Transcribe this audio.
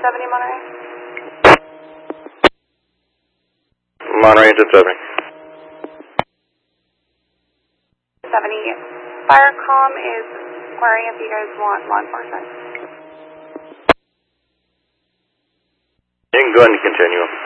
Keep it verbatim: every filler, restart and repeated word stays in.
seventy Monterey. Monterey into seventy. seventy. Firecom is inquiring if you guys want law enforcement. You can go ahead and continue.